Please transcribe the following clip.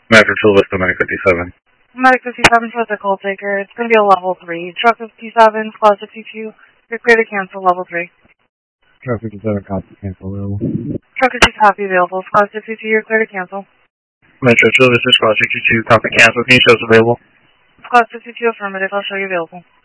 Metro Tool Vista, Medic 57. Medic 57 for the call taker. It's going to be a level 3. Truck 57, Squad 62. You're clear to cancel level 3. Truck 57, copy, cancel available. Truck 56, copy available. Squad 62, you're clear to cancel. Metro Tool Vista, Squad 62, copy, cancel. Can you show us available? Squad 62, affirmative. I'll show you available.